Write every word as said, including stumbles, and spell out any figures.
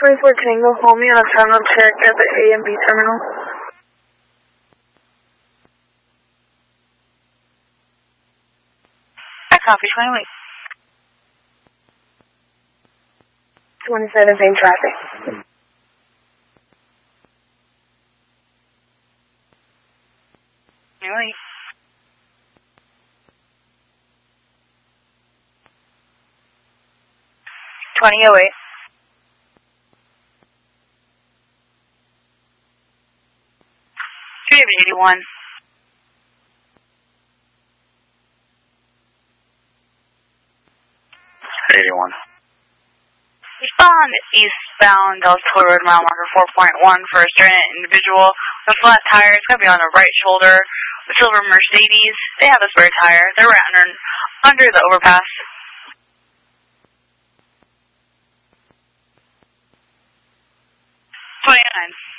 twenty-four Tango, hold me on a terminal check at the A and B terminal. I copy, twenty-eight. twenty-seven, same traffic. twenty-eight. twenty oh eight. David eighty-one. eighty-one. Respond eastbound Delta Road, mile marker four point one for a stranded individual with flat tires. It's going to be on the right shoulder. The silver Mercedes. They have a spare tire. They're right under, under the overpass. twenty-nine.